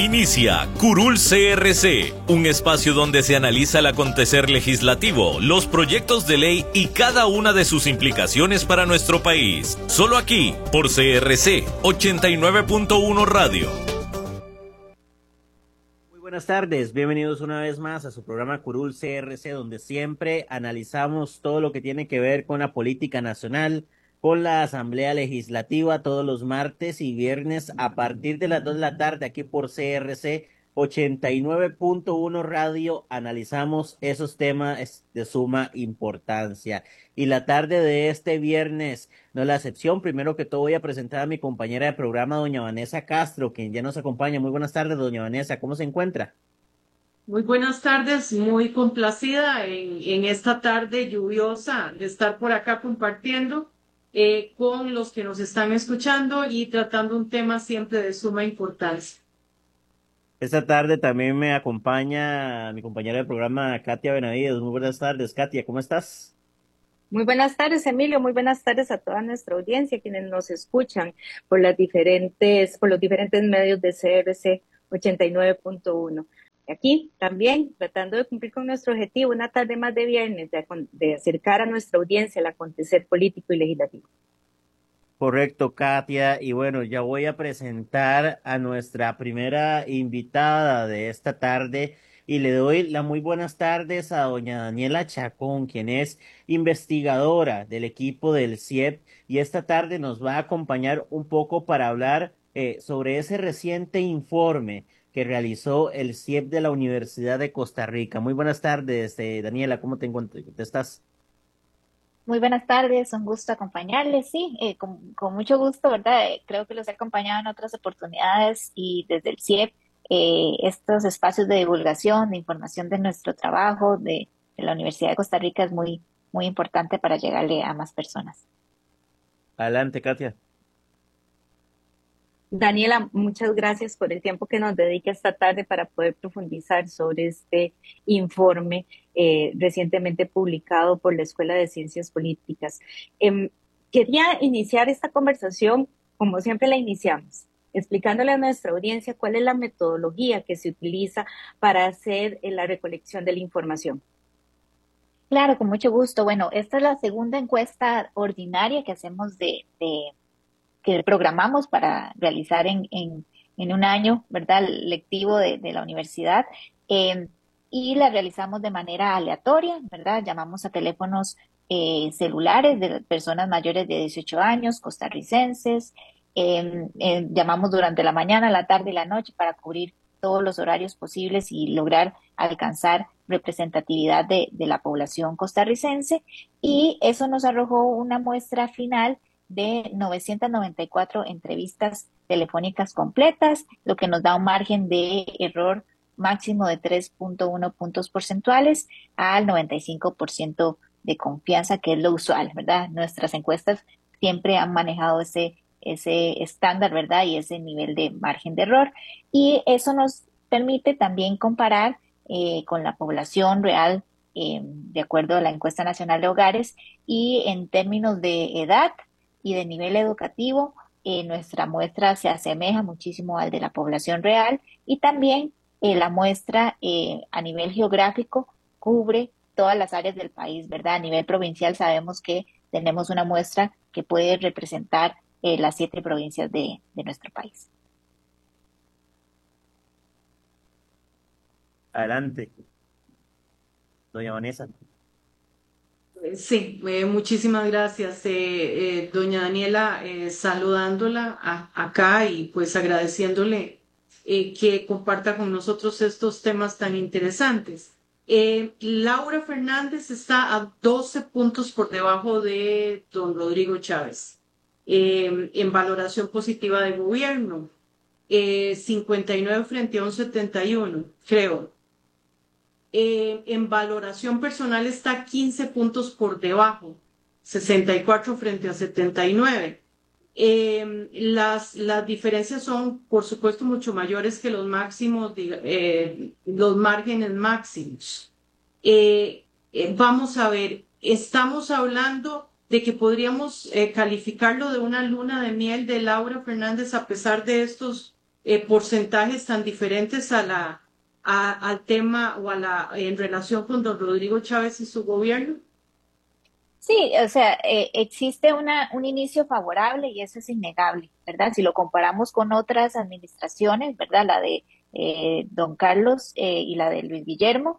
Inicia Curul CRC, un espacio donde se analiza el acontecer legislativo, los proyectos de ley y cada una de sus implicaciones para nuestro país. Solo aquí, por CRC 89.1 Radio. Muy buenas tardes, bienvenidos una vez más a su programa Curul CRC, donde siempre analizamos todo lo que tiene que ver con la política nacional, con la Asamblea Legislativa, todos los martes y viernes a partir de las 2 de la tarde aquí por CRC 89.1 Radio. Analizamos esos temas de suma importancia. Y la tarde de este viernes no es la excepción. Primero que todo voy a presentar a mi compañera de programa, doña Vanessa Castro, quien ya nos acompaña. Muy buenas tardes, doña Vanessa, ¿cómo se encuentra? Muy buenas tardes, muy complacida en esta tarde lluviosa de estar por acá compartiendo con los que nos están escuchando y tratando un tema siempre de suma importancia. Esta tarde también me acompaña mi compañera de programa, Katia Benavides. Muy buenas tardes, Katia, ¿cómo estás? Muy buenas tardes, Emilio. Muy buenas tardes a toda nuestra audiencia, quienes nos escuchan por los diferentes medios de CRC 89.1. Aquí también tratando de cumplir con nuestro objetivo, una tarde más de viernes, de acercar a nuestra audiencia el acontecer político y legislativo. Correcto, Katia. Y bueno, ya voy a presentar a nuestra primera invitada de esta tarde y le doy las muy buenas tardes a doña Daniela Chacón, quien es investigadora del equipo del CIEP, y esta tarde nos va a acompañar un poco para hablar sobre ese reciente informe que realizó el CIEP de la Universidad de Costa Rica. Muy buenas tardes, Daniela, ¿cómo te encuentras? ¿Te estás? Muy buenas tardes, un gusto acompañarles, sí, con mucho gusto, ¿verdad? Creo que los he acompañado en otras oportunidades y desde el CIEP, estos espacios de divulgación, de información de nuestro trabajo, de la Universidad de Costa Rica es muy, muy importante para llegarle a más personas. Adelante, Katia. Daniela, muchas gracias por el tiempo que nos dedica esta tarde para poder profundizar sobre este informe recientemente publicado por la Escuela de Ciencias Políticas. Quería iniciar esta conversación, como siempre la iniciamos, explicándole a nuestra audiencia cuál es la metodología que se utiliza para hacer la recolección de la información. Claro, con mucho gusto. Bueno, esta es la segunda encuesta ordinaria que hacemos que programamos para realizar en un año, ¿verdad? Lectivo de la universidad, y la realizamos de manera aleatoria, ¿verdad? Llamamos a teléfonos celulares de personas mayores de 18 años, costarricenses, llamamos durante la mañana, la tarde y la noche para cubrir todos los horarios posibles y lograr alcanzar representatividad de la población costarricense, y eso nos arrojó una muestra final de 994 entrevistas telefónicas completas, lo que nos da un margen de error máximo de 3.1 puntos porcentuales al 95% de confianza, que es lo usual, ¿verdad? Nuestras encuestas siempre han manejado ese estándar, ¿verdad? Y ese nivel de margen de error. Y eso nos permite también comparar con la población real, de acuerdo a la encuesta nacional de hogares, y en términos de edad y de nivel educativo, nuestra muestra se asemeja muchísimo al de la población real, y también la muestra a nivel geográfico cubre todas las áreas del país, ¿verdad? A nivel provincial sabemos que tenemos una muestra que puede representar las 7 provincias de nuestro país. Adelante, doña Vanessa. Sí, muchísimas gracias, doña Daniela, saludándola acá y pues agradeciéndole que comparta con nosotros estos temas tan interesantes. Laura Fernández está a 12 puntos por debajo de don Rodrigo Chávez en valoración positiva de gobierno, 59 frente a un 71, creo. En valoración personal está 15 puntos por debajo, 64 frente a 79. Las diferencias son, por supuesto, mucho mayores que los máximos, los márgenes máximos. Vamos a ver, estamos hablando de que podríamos calificarlo de una luna de miel de Laura Fernández a pesar de estos porcentajes tan diferentes al tema o en relación con don Rodrigo Chávez y su gobierno? Sí, o sea, existe un inicio favorable y eso es innegable, ¿verdad? Si lo comparamos con otras administraciones, ¿verdad? La de don Carlos y la de Luis Guillermo,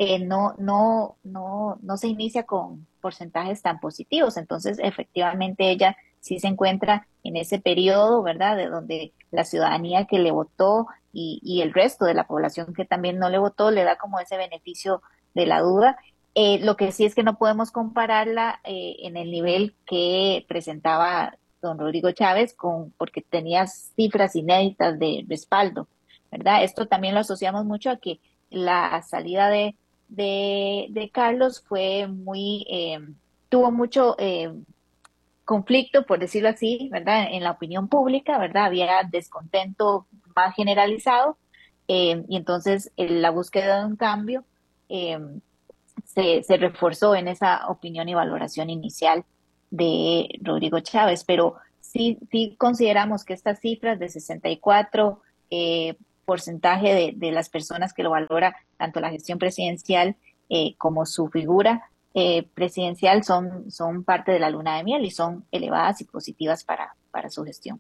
no se inicia con porcentajes tan positivos. Entonces, efectivamente, ella sí se encuentra en ese periodo, ¿verdad? De donde la ciudadanía que le votó y el resto de la población que también no le votó le da como ese beneficio de la duda. Lo que sí es que no podemos compararla en el nivel que presentaba don Rodrigo Chávez porque tenía cifras inéditas de respaldo, ¿verdad? Esto también lo asociamos mucho a que la salida de Carlos fue tuvo mucho conflicto, por decirlo así, ¿verdad? En la opinión pública, ¿verdad? Había descontento más generalizado y entonces la búsqueda de un cambio. Eh, se reforzó en esa opinión y valoración inicial de Rodrigo Chávez, pero sí consideramos que estas cifras de 64 porcentaje de las personas que lo valora, tanto la gestión presidencial como su figura presidencial, son parte de la luna de miel y son elevadas y positivas para su gestión.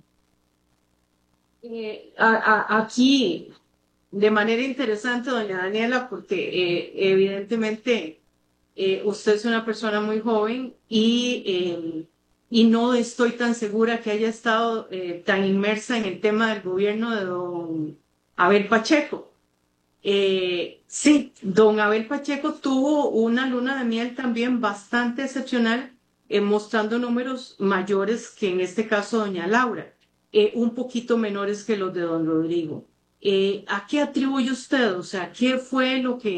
Aquí, de manera interesante, doña Daniela, porque evidentemente usted es una persona muy joven y no estoy tan segura que haya estado tan inmersa en el tema del gobierno de don Abel Pacheco. Sí, don Abel Pacheco tuvo una luna de miel también bastante excepcional, mostrando números mayores que en este caso doña Laura, un poquito menores que los de don Rodrigo. ¿A qué atribuye usted? O sea, ¿qué fue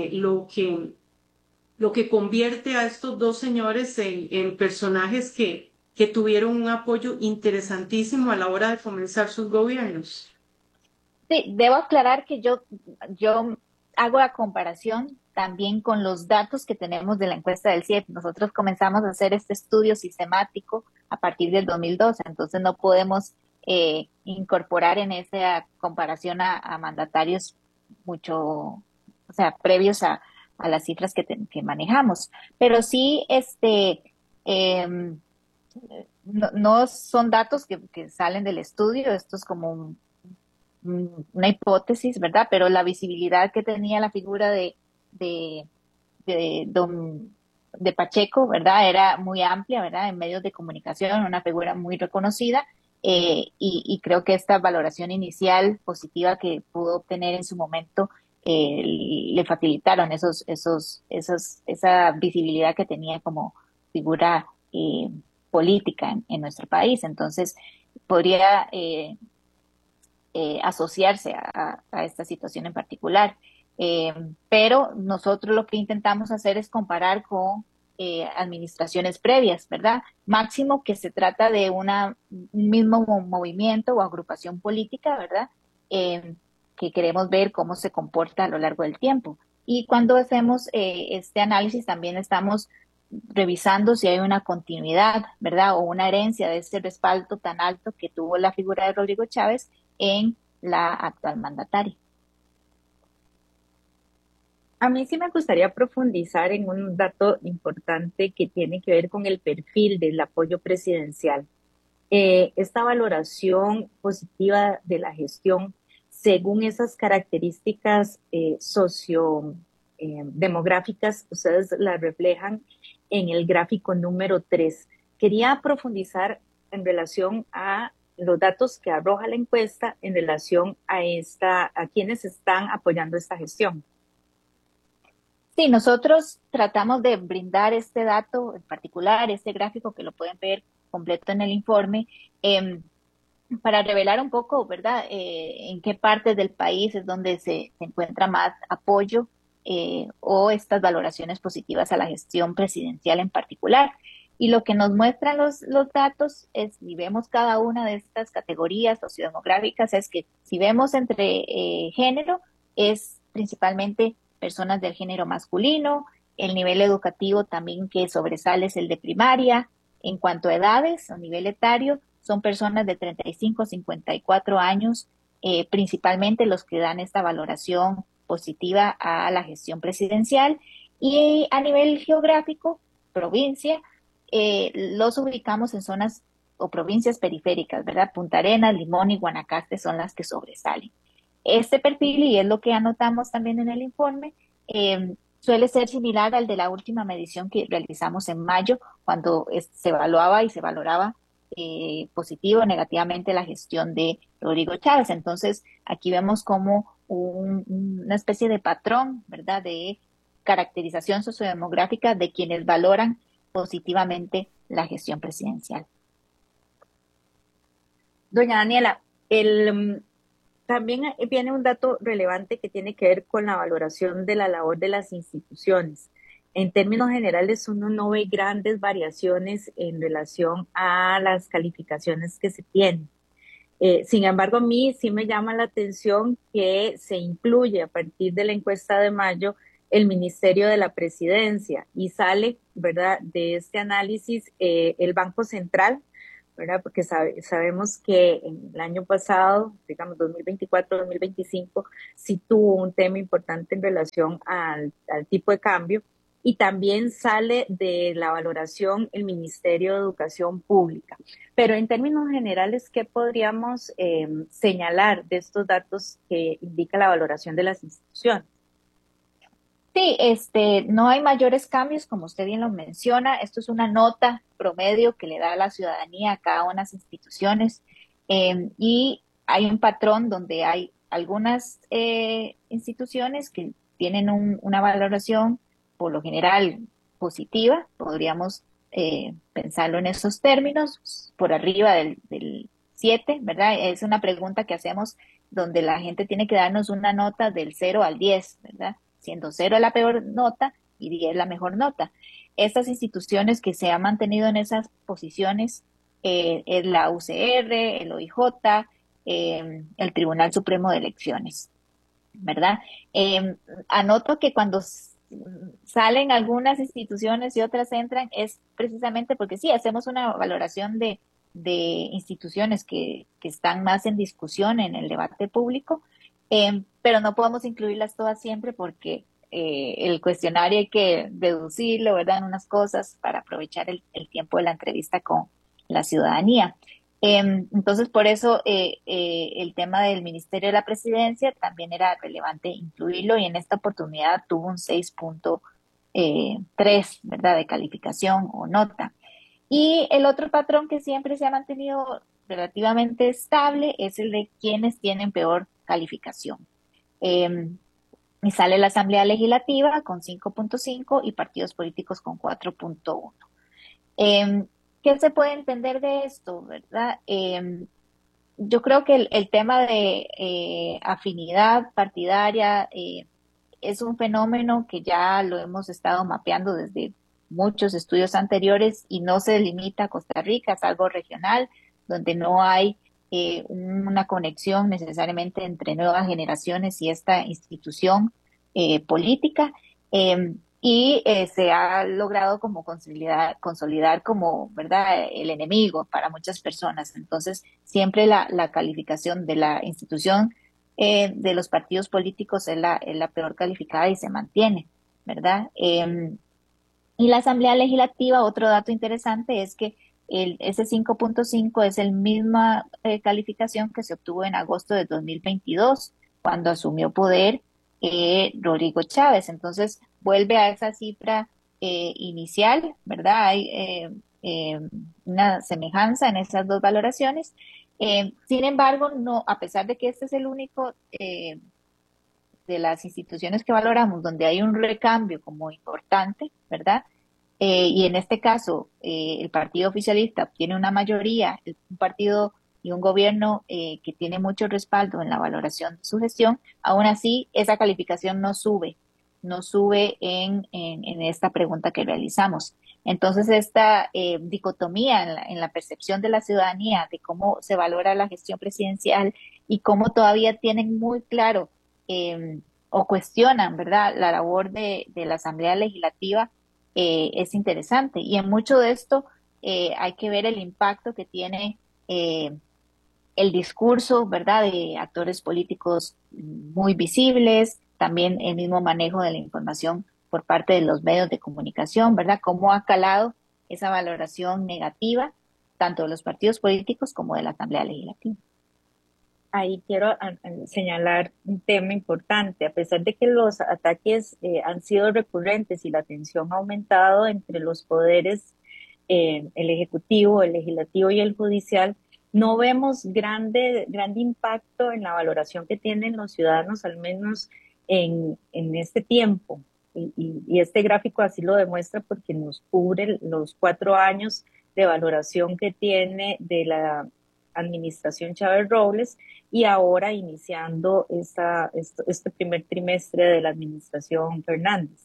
lo que convierte a estos dos señores en personajes que tuvieron un apoyo interesantísimo a la hora de comenzar sus gobiernos? Sí, debo aclarar que yo hago la comparación también con los datos que tenemos de la encuesta del CIEP. Nosotros comenzamos a hacer este estudio sistemático a partir del 2012, entonces no podemos incorporar en esa comparación a mandatarios mucho, o sea, previos a las cifras que manejamos. Pero sí, em, no son datos que salen del estudio, esto es como una hipótesis, ¿verdad? Pero la visibilidad que tenía la figura de, de Pacheco, ¿verdad? Era muy amplia, ¿verdad? En medios de comunicación, una figura muy reconocida. Y creo que esta valoración inicial positiva que pudo obtener en su momento le facilitaron esa visibilidad que tenía como figura política en nuestro país. Entonces, podría asociarse a esta situación en particular. Pero nosotros lo que intentamos hacer es comparar con administraciones previas, ¿verdad? Máximo que se trata de un mismo movimiento o agrupación política, ¿verdad? Que queremos ver cómo se comporta a lo largo del tiempo. Y cuando hacemos este análisis también estamos revisando si hay una continuidad, ¿verdad? O una herencia de ese respaldo tan alto que tuvo la figura de Rodrigo Chávez en la actual mandataria. A mí sí me gustaría profundizar en un dato importante que tiene que ver con el perfil del apoyo presidencial. Esta valoración positiva de la gestión, según esas características sociodemográficas, ustedes la reflejan en el gráfico número 3. Quería profundizar en relación a los datos que arroja la encuesta en relación a quienes están apoyando esta gestión. Sí, nosotros tratamos de brindar este dato en particular, este gráfico que lo pueden ver completo en el informe, para revelar un poco, ¿verdad?, en qué partes del país es donde se encuentra más apoyo o estas valoraciones positivas a la gestión presidencial en particular. Y lo que nos muestran los datos es, si vemos cada una de estas categorías sociodemográficas, es que si vemos entre género, es principalmente personas del género masculino, el nivel educativo también que sobresale es el de primaria. En cuanto a edades o nivel etario, son personas de 35 a 54 años principalmente los que dan esta valoración positiva a la gestión presidencial. Y a nivel geográfico, provincia, los ubicamos en zonas o provincias periféricas, ¿verdad? Punta Arenas, Limón y Guanacaste son las que sobresalen. Este perfil, y es lo que anotamos también en el informe, suele ser similar al de la última medición que realizamos en mayo, cuando se evaluaba y se valoraba positivo o negativamente la gestión de Rodrigo Chávez. Entonces, aquí vemos como una especie de patrón, ¿verdad?, de caracterización sociodemográfica de quienes valoran positivamente la gestión presidencial. Doña Daniela, también viene un dato relevante que tiene que ver con la valoración de la labor de las instituciones. En términos generales, uno no ve grandes variaciones en relación a las calificaciones que se tienen. Sin embargo, a mí sí me llama la atención que se incluye a partir de la encuesta de mayo el Ministerio de la Presidencia y sale, ¿verdad?, de este análisis el Banco Central, ¿verdad? Porque sabemos que en el año pasado, digamos 2024-2025, sí tuvo un tema importante en relación al tipo de cambio, y también sale de la valoración el Ministerio de Educación Pública. Pero en términos generales, ¿qué podríamos señalar de estos datos que indica la valoración de las instituciones? Sí, no hay mayores cambios, como usted bien lo menciona. Esto es una nota promedio que le da a la ciudadanía a cada una de las instituciones, y hay un patrón donde hay algunas instituciones que tienen una valoración por lo general positiva, podríamos pensarlo en esos términos, por arriba del 7, ¿verdad? Es una pregunta que hacemos donde la gente tiene que darnos una nota del 0 al 10, ¿verdad? Siendo 0 la peor nota y 10 la mejor nota. Estas instituciones que se han mantenido en esas posiciones es la UCR, el OIJ, el Tribunal Supremo de Elecciones, ¿verdad? Anoto que cuando salen algunas instituciones y otras entran es precisamente porque sí, hacemos una valoración de instituciones que están más en discusión en el debate público, pero no podemos incluirlas todas siempre porque el cuestionario hay que deducirlo, ¿verdad?, en unas cosas para aprovechar el tiempo de la entrevista con la ciudadanía. Entonces, por eso el tema del Ministerio de la Presidencia también era relevante incluirlo, y en esta oportunidad tuvo un 6.3, ¿verdad?, de calificación o nota. Y el otro patrón que siempre se ha mantenido relativamente estable es el de quienes tienen peor calificación. Y sale la Asamblea Legislativa con 5.5 y partidos políticos con 4.1. ¿Qué se puede entender de esto, verdad? Yo creo que el tema de afinidad partidaria es un fenómeno que ya lo hemos estado mapeando desde muchos estudios anteriores y no se limita a Costa Rica, es algo regional, donde no hay una conexión necesariamente entre nuevas generaciones y esta institución política, y se ha logrado como consolidar como, ¿verdad?, el enemigo para muchas personas. Entonces, siempre la calificación de la institución de los partidos políticos es la peor calificada y se mantiene, ¿verdad? Y la Asamblea Legislativa, otro dato interesante es que ese 5.5 es la misma calificación que se obtuvo en agosto de 2022, cuando asumió poder Rodrigo Chávez. Entonces, vuelve a esa cifra inicial, ¿verdad? Hay una semejanza en esas dos valoraciones. Sin embargo, no, a pesar de que este es el único de las instituciones que valoramos donde hay un recambio como importante, ¿verdad? Y en este caso, el partido oficialista obtiene una mayoría, un partido y un gobierno que tiene mucho respaldo en la valoración de su gestión, aún así esa calificación no sube en esta pregunta que realizamos. Entonces, esta dicotomía en la percepción de la ciudadanía de cómo se valora la gestión presidencial y cómo todavía tienen muy claro o cuestionan, ¿verdad?, la labor de la Asamblea Legislativa, es interesante. Y en mucho de esto hay que ver el impacto que tiene el discurso, ¿verdad?, de actores políticos muy visibles, también el mismo manejo de la información por parte de los medios de comunicación, ¿verdad? Cómo ha calado esa valoración negativa tanto de los partidos políticos como de la Asamblea Legislativa. Ahí quiero señalar un tema importante. A pesar de que los ataques han sido recurrentes y la tensión ha aumentado entre los poderes, el ejecutivo, el legislativo y el judicial, no vemos grande impacto en la valoración que tienen los ciudadanos, al menos en este tiempo. Y este gráfico así lo demuestra porque nos cubre los 4 años de valoración que tiene de la administración Chávez Robles y ahora iniciando este primer trimestre de la administración Fernández.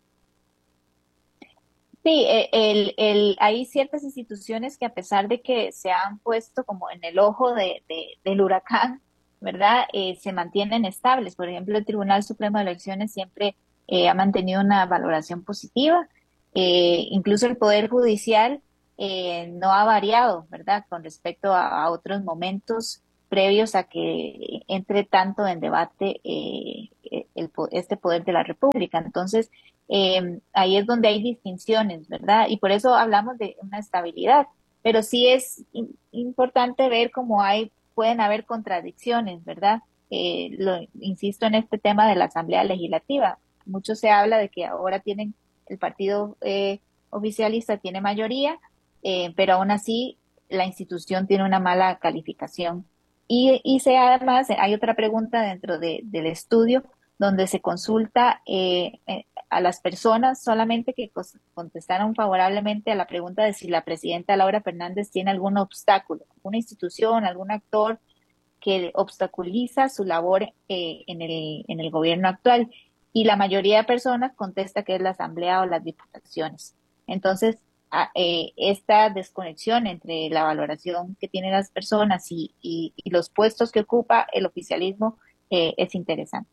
Sí, hay ciertas instituciones que a pesar de que se han puesto como en el ojo del huracán, ¿verdad? Se mantienen estables. Por ejemplo, el Tribunal Supremo de Elecciones siempre ha mantenido una valoración positiva. Incluso el Poder Judicial no ha variado, ¿verdad? Con respecto a otros momentos previos a que entre tanto en debate este poder de la República. Entonces, ahí es donde hay distinciones, ¿verdad? Y por eso hablamos de una estabilidad. Pero sí es importante ver cómo pueden haber contradicciones, ¿verdad? Insisto en este tema de la Asamblea Legislativa. Mucho se habla de que ahora el partido oficialista tiene mayoría, pero aún así la institución tiene una mala calificación. Y además hay otra pregunta dentro del estudio donde se consulta a las personas solamente que contestaron favorablemente a la pregunta de si la presidenta Laura Fernández tiene algún obstáculo, alguna institución, algún actor que obstaculiza su labor en el gobierno actual. Y la mayoría de personas contesta que es la Asamblea o las diputaciones. Entonces, esta desconexión entre la valoración que tienen las personas y los puestos que ocupa el oficialismo es interesante.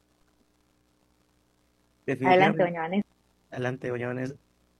Adelante, doña Vanessa. Adelante, doña Vanessa.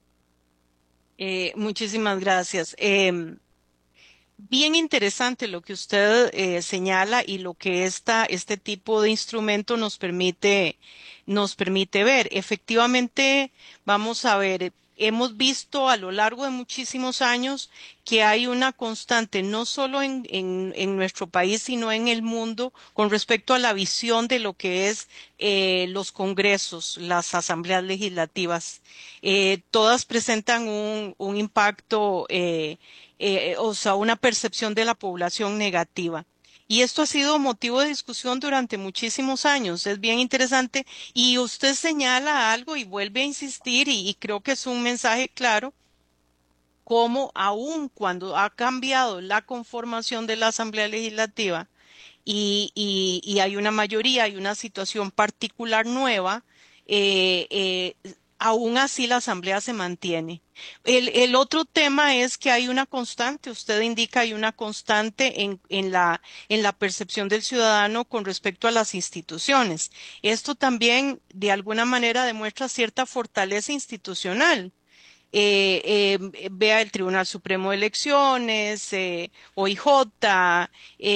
Muchísimas gracias. Bien interesante lo que usted señala y lo que este tipo de instrumento nos permite ver. Efectivamente, vamos a ver, hemos visto a lo largo de muchísimos años que hay una constante, no solo en nuestro país, sino en el mundo, con respecto a la visión de lo que es los congresos, las asambleas legislativas. Todas presentan un impacto o sea, una percepción de la población negativa. Y esto ha sido motivo de discusión durante muchísimos años. Es bien interesante. Y usted señala algo y vuelve a insistir, y creo que es un mensaje claro, como aun cuando ha cambiado la conformación de la Asamblea Legislativa y hay una mayoría, hay una situación particular nueva, eh, eh, aún así la Asamblea se mantiene. El otro tema es que hay una constante, usted indica, hay una constante en la percepción del ciudadano con respecto a las instituciones. Esto también, de alguna manera, demuestra cierta fortaleza institucional. Vea el Tribunal Supremo de Elecciones, OIJ,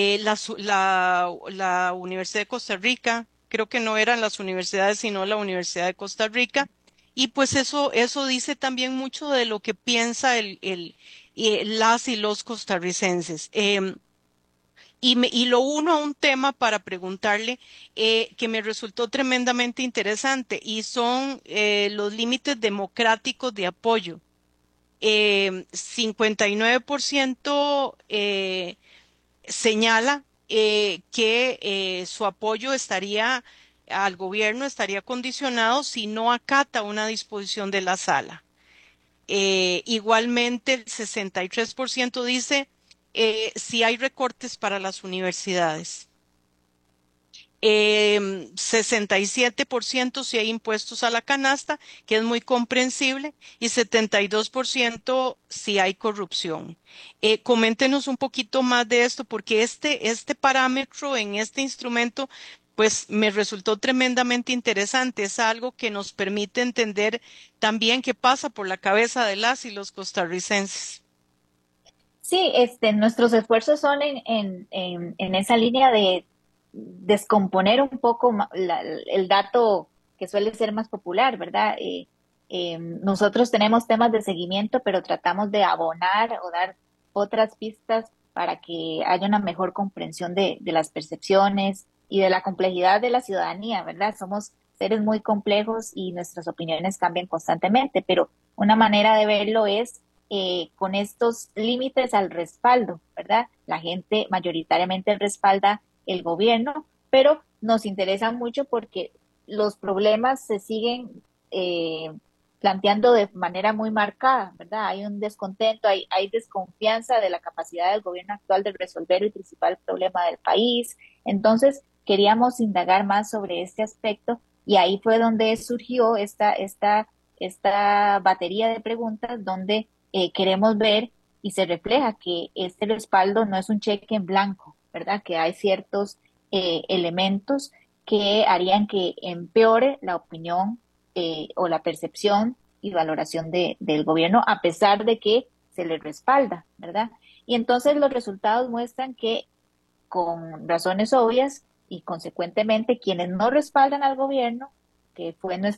la Universidad de Costa Rica, creo que no eran las universidades, sino la Universidad de Costa Rica. Y pues eso dice también mucho de lo que piensa las y los costarricenses. Y lo uno a un tema para preguntarle que me resultó tremendamente interesante y son los límites democráticos de apoyo. 59% señala que su apoyo al gobierno estaría condicionado si no acata una disposición de la sala. Igualmente, el 63% dice si hay recortes para las universidades. 67% si hay impuestos a la canasta, que es muy comprensible, y 72% si hay corrupción. Coméntenos un poquito más de esto, porque este parámetro en este instrumento, pues me resultó tremendamente interesante. Es algo que nos permite entender también qué pasa por la cabeza de las y los costarricenses. Sí, nuestros esfuerzos son en esa línea de descomponer un poco el dato que suele ser más popular, ¿verdad? Nosotros tenemos temas de seguimiento, pero tratamos de abonar o dar otras pistas para que haya una mejor comprensión de las percepciones y de la complejidad de la ciudadanía, ¿verdad? Somos seres muy complejos y nuestras opiniones cambian constantemente, pero una manera de verlo es con estos límites al respaldo, ¿verdad? La gente mayoritariamente respalda el gobierno, pero nos interesa mucho porque los problemas se siguen eh, planteando de manera muy marcada, ¿verdad? Hay un descontento, hay desconfianza de la capacidad del gobierno actual de resolver el principal problema del país. Entonces, queríamos indagar más sobre este aspecto y ahí fue donde surgió esta batería de preguntas donde queremos ver y se refleja que este respaldo no es un cheque en blanco, ¿verdad? Que hay ciertos elementos que harían que empeore la opinión o la percepción y valoración del gobierno a pesar de que se le respalda, ¿verdad? Y entonces los resultados muestran que con razones obvias y consecuentemente quienes no respaldan al gobierno, que fue